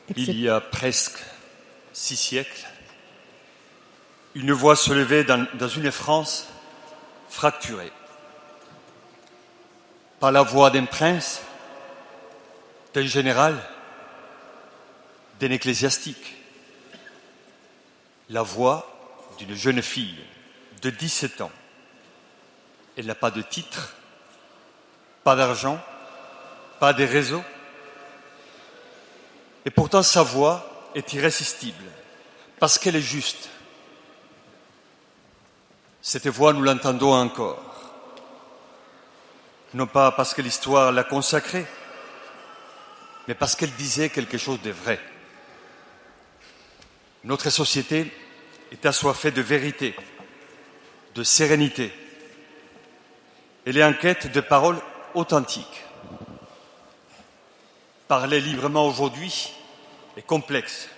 Il y a presque 6 siècles, une voix se levait dans une France fracturée. Pas la voix d'un prince, d'un général, d'un ecclésiastique. La voix d'une jeune fille de 17 ans. Elle n'a pas de titre, pas d'argent, pas de réseau. Et pourtant sa voix est irrésistible, parce qu'elle est juste. Cette voix, nous l'entendons encore. Non pas parce que l'histoire l'a consacrée, mais parce qu'elle disait quelque chose de vrai. Notre société est assoiffée de vérité, de sérénité. Elle est en quête de paroles authentiques. Parler librement aujourd'hui est complexe.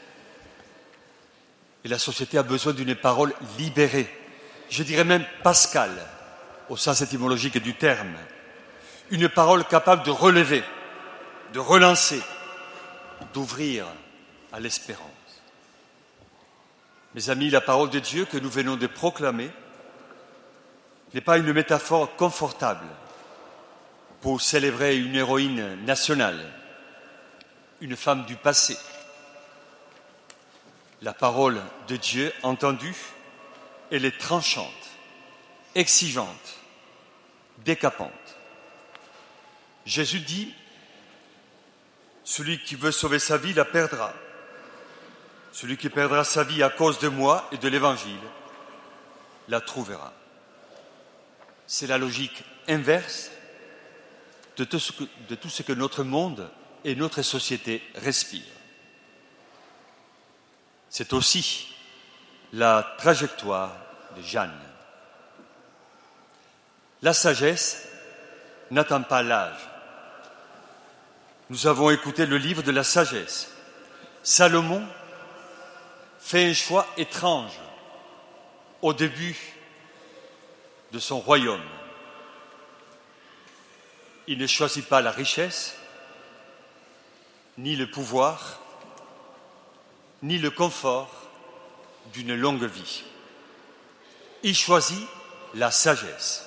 Et la société a besoin d'une parole libérée, je dirais même pascale, au sens étymologique du terme. Une parole capable de relever, de relancer, d'ouvrir à l'espérance. Mes amis, la parole de Dieu que nous venons de proclamer n'est pas une métaphore confortable pour célébrer une héroïne nationale, une femme du passé. La parole de Dieu entendue, elle est tranchante, exigeante, décapante. Jésus dit, celui qui veut sauver sa vie la perdra. Celui qui perdra sa vie à cause de moi et de l'Évangile la trouvera. C'est la logique inverse de tout ce que notre monde et notre société respirent. C'est aussi la trajectoire de Jeanne. La sagesse n'attend pas l'âge. Nous avons écouté le livre de la sagesse. Salomon fait un choix étrange au début de son royaume. Il ne choisit pas la richesse, ni le pouvoir, ni le confort d'une longue vie. Il choisit la sagesse.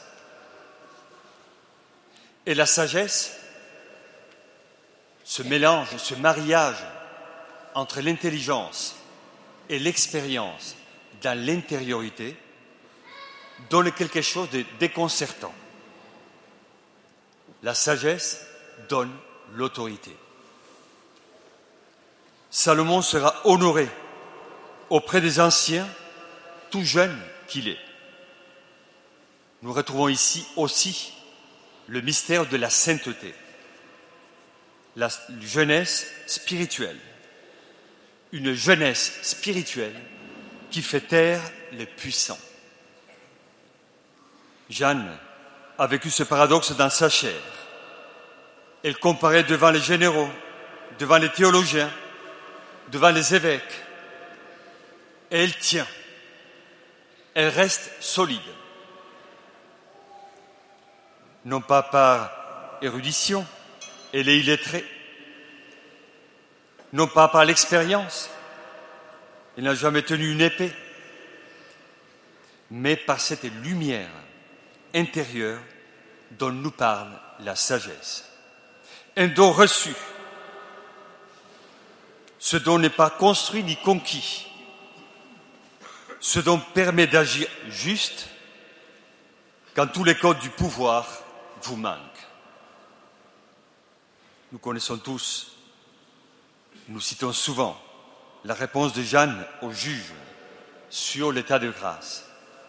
Et la sagesse, ce mélange, ce mariage entre l'intelligence et l'expérience dans l'intériorité donne quelque chose de déconcertant. La sagesse donne l'autorité. Salomon sera honoré auprès des anciens, tout jeune qu'il est. Nous retrouvons ici aussi le mystère de la sainteté, la jeunesse spirituelle. Une jeunesse spirituelle qui fait taire les puissants. Jeanne a vécu ce paradoxe dans sa chair. Elle comparait devant les généraux, devant les théologiens, devant les évêques. Et elle tient. Elle reste solide. Non pas par érudition, elle est illettrée. Non pas par l'expérience, elle n'a jamais tenu une épée, mais par cette lumière intérieure dont nous parle la sagesse. Un don reçu, ce don n'est pas construit ni conquis, ce don permet d'agir juste quand tous les codes du pouvoir vous manquent. Nous connaissons tous, nous citons souvent la réponse de Jeanne au juge sur l'état de grâce.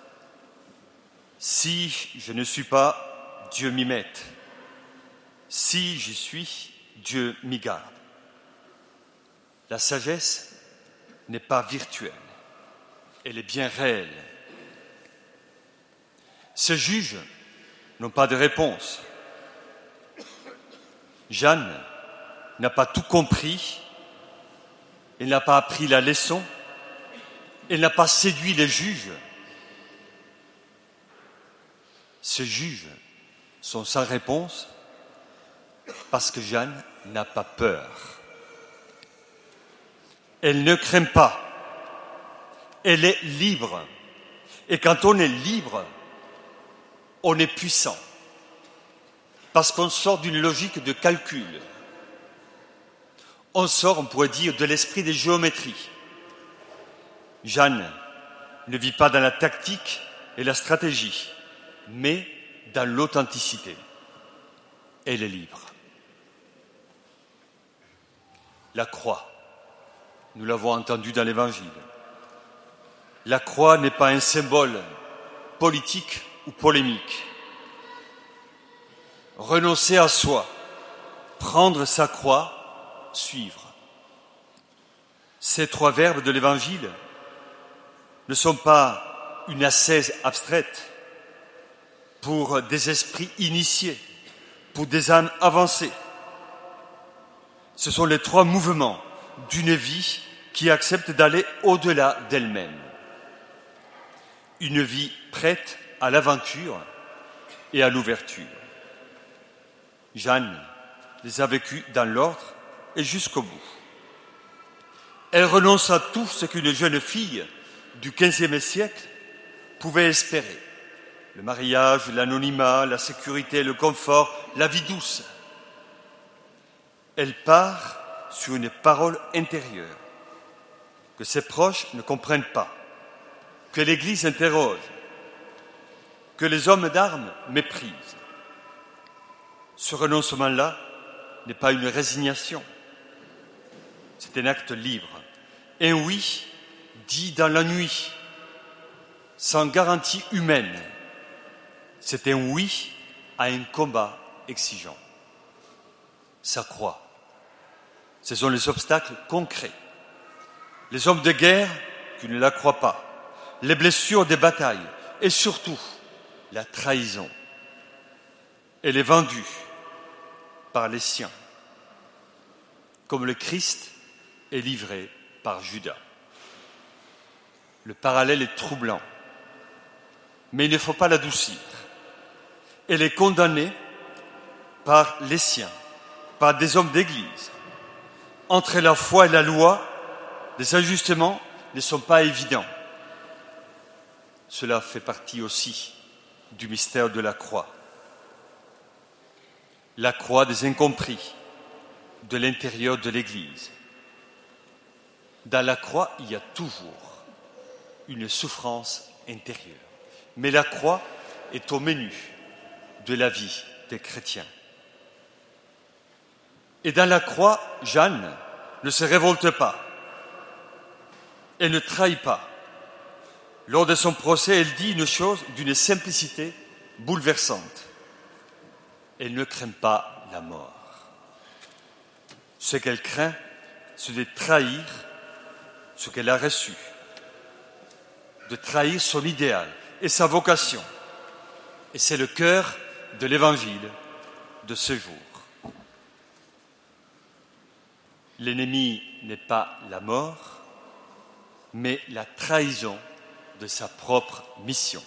Si je ne suis pas, Dieu m'y mette. Si j'y suis, Dieu m'y garde. La sagesse n'est pas virtuelle, elle est bien réelle. Ces juges n'ont pas de réponse. Jeanne n'a pas tout compris, elle n'a pas appris la leçon, elle n'a pas séduit les juges. Ces juges sont sans réponse parce que Jeanne n'a pas peur. Elle ne craint pas. Elle est libre. Et quand on est libre, on est puissant. Parce qu'on sort d'une logique de calcul. On sort, on pourrait dire, de l'esprit des géométries. Jeanne ne vit pas dans la tactique et la stratégie, mais dans l'authenticité. Elle est libre. La croix, nous l'avons entendu dans l'Évangile. La croix n'est pas un symbole politique ou polémique. Renoncer à soi, prendre sa croix, suivre. Ces trois verbes de l'Évangile ne sont pas une ascèse abstraite pour des esprits initiés, pour des âmes avancées. Ce sont les trois mouvements d'une vie qui accepte d'aller au-delà d'elle-même. Une vie prête à l'aventure et à l'ouverture. Jeanne les a vécues dans l'ordre et jusqu'au bout. Elle renonce à tout ce qu'une jeune fille du XVe siècle pouvait espérer. Le mariage, l'anonymat, la sécurité, le confort, la vie douce. Elle part sur une parole intérieure que ses proches ne comprennent pas, que l'Église interroge, que les hommes d'armes méprisent. Ce renoncement-là n'est pas une résignation, c'est un acte libre. Un oui dit dans la nuit, sans garantie humaine. C'est un oui à un combat exigeant. Sa croix, ce sont les obstacles concrets. Les hommes de guerre qui ne la croient pas, les blessures des batailles et surtout la trahison. Elle est vendue par les siens, comme le Christ est livré par Judas. Le parallèle est troublant, mais il ne faut pas l'adoucir. Elle est condamnée par les siens, par des hommes d'Église. Entre la foi et la loi, les ajustements ne sont pas évidents. Cela fait partie aussi du mystère de la croix. La croix des incompris de l'intérieur de l'Église. Dans la croix, il y a toujours une souffrance intérieure. Mais la croix est au menu de la vie des chrétiens. Et dans la croix, Jeanne ne se révolte pas. Elle ne trahit pas. Lors de son procès, elle dit une chose d'une simplicité bouleversante. Elle ne craint pas la mort. Ce qu'elle craint, c'est de trahir ce qu'elle a reçu, de trahir son idéal et sa vocation. Et c'est le cœur de l'Évangile de ce jour. L'ennemi n'est pas la mort, mais la trahison de sa propre mission.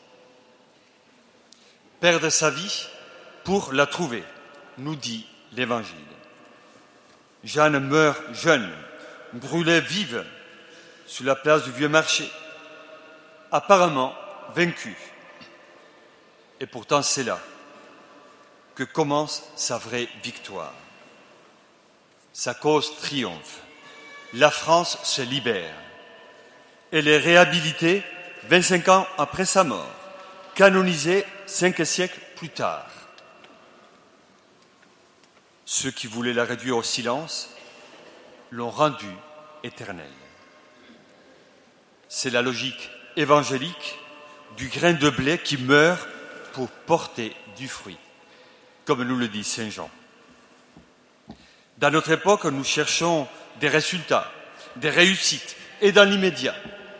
Perdre sa vie pour la trouver, nous dit l'Évangile. Jeanne meurt jeune, brûlée vive sur la place du Vieux Marché, apparemment vaincue. Et pourtant c'est là que commence sa vraie victoire. Sa cause triomphe. La France se libère. Elle est réhabilitée 25 ans après sa mort, canonisée 5 siècles plus tard. Ceux qui voulaient la réduire au silence l'ont rendue éternelle. C'est la logique évangélique du grain de blé qui meurt pour porter du fruit, comme nous le dit Saint Jean. Dans notre époque, nous cherchons des résultats, des réussites, et dans l'immédiat.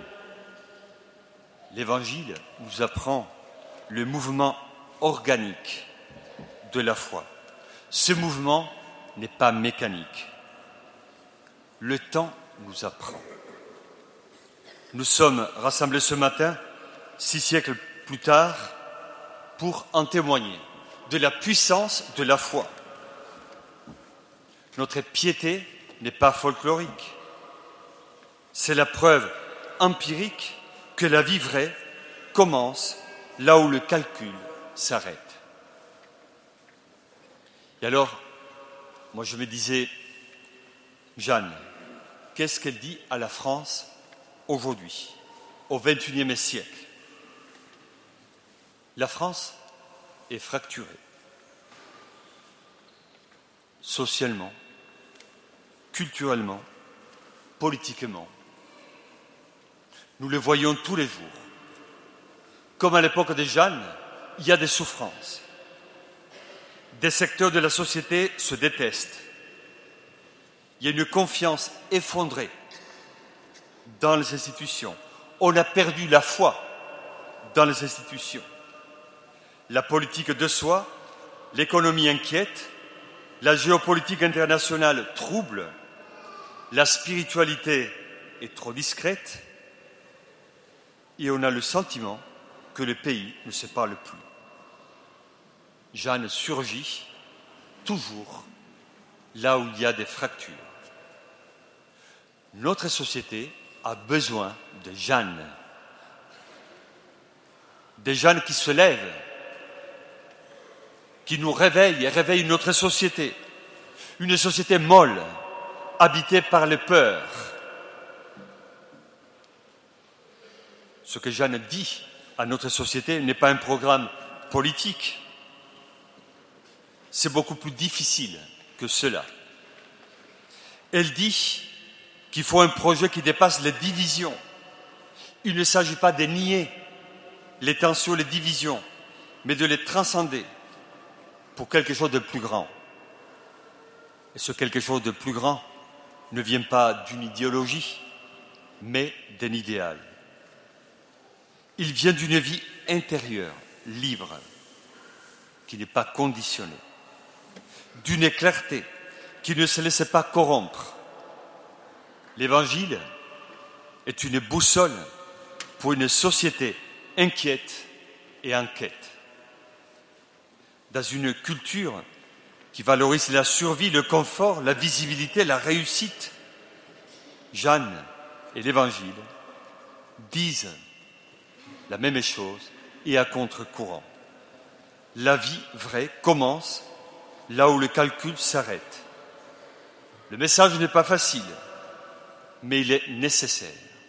L'Évangile nous apprend le mouvement organique de la foi. Ce mouvement n'est pas mécanique. Le temps nous apprend. Nous sommes rassemblés ce matin, 6 siècles plus tard, pour en témoigner de la puissance de la foi. Notre piété n'est pas folklorique. C'est la preuve empirique que la vie vraie commence là où le calcul s'arrête. Et alors, moi je me disais, Jeanne, qu'est-ce qu'elle dit à la France aujourd'hui, au XXIe siècle? La France est fracturée, socialement, culturellement, politiquement. Nous le voyons tous les jours. Comme à l'époque de Jeanne, il y a des souffrances. Des secteurs de la société se détestent. Il y a une confiance effondrée dans les institutions. On a perdu la foi dans les institutions. La politique de soi, l'économie inquiète, la géopolitique internationale trouble, la spiritualité est trop discrète et on a le sentiment que le pays ne se parle plus. Jeanne surgit toujours là où il y a des fractures. Notre société a besoin de Jeanne. Des Jeannes qui se lèvent, qui nous réveillent et réveillent notre société. Une société molle, habitée par les peurs. Ce que Jeanne dit à notre société n'est pas un programme politique. C'est beaucoup plus difficile que cela. Elle dit qu'il faut un projet qui dépasse les divisions. Il ne s'agit pas de nier les tensions, les divisions, mais de les transcender pour quelque chose de plus grand. Et ce quelque chose de plus grand ne vient pas d'une idéologie, mais d'un idéal. Il vient d'une vie intérieure, libre, qui n'est pas conditionnée, d'une clarté qui ne se laisse pas corrompre. L'Évangile est une boussole pour une société inquiète et en quête. Dans une culture qui valorise la survie, le confort, la visibilité, la réussite, Jeanne et l'Évangile disent la même chose et à contre-courant. La vie vraie commence là où le calcul s'arrête. Le message n'est pas facile, mais il est nécessaire.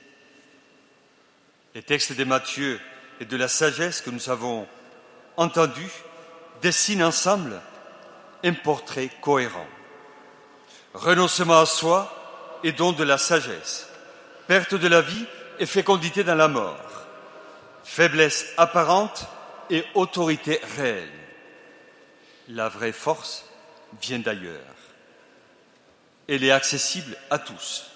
Les textes de Matthieu et de la sagesse que nous avons entendus dessinent ensemble un portrait cohérent. Renoncement à soi et don de la sagesse, perte de la vie et fécondité dans la mort, faiblesse apparente et autorité réelle. La vraie force vient d'ailleurs. Elle est accessible à tous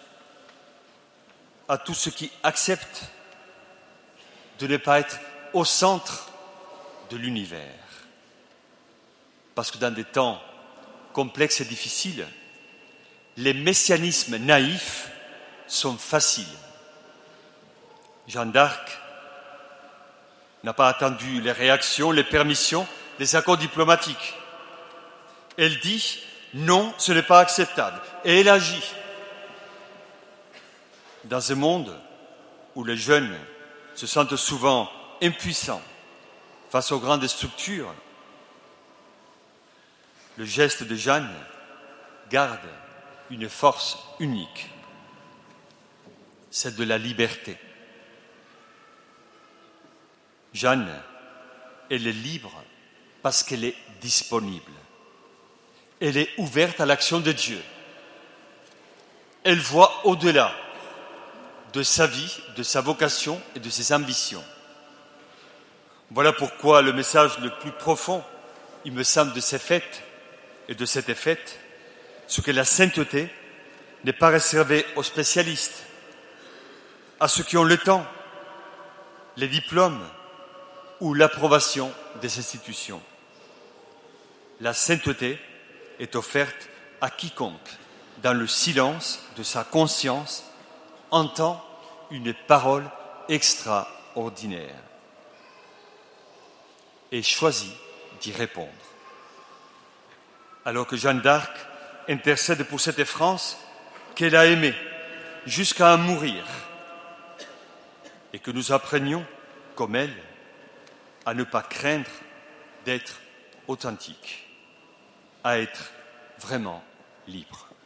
ceux qui acceptent de ne pas être au centre de l'univers. Parce que dans des temps complexes et difficiles, les messianismes naïfs sont faciles. Jeanne d'Arc n'a pas attendu les réactions, les permissions, les accords diplomatiques. Elle dit « non, ce n'est pas acceptable » et elle agit. Dans un monde où les jeunes se sentent souvent impuissants face aux grandes structures, le geste de Jeanne garde une force unique, celle de la liberté. Jeanne, elle est libre parce qu'elle est disponible. Elle est ouverte à l'action de Dieu. Elle voit au-delà de sa vie, de sa vocation et de ses ambitions. Voilà pourquoi le message le plus profond, il me semble, de ces fêtes et de cette fête, c'est que la sainteté n'est pas réservée aux spécialistes, à ceux qui ont le temps, les diplômes ou l'approbation des institutions. La sainteté est offerte à quiconque, dans le silence de sa conscience, entend une parole extraordinaire et choisit d'y répondre. Alors que Jeanne d'Arc intercède pour cette France qu'elle a aimée, jusqu'à en mourir, et que nous apprenions, comme elle, à ne pas craindre d'être authentiques, à être vraiment libres.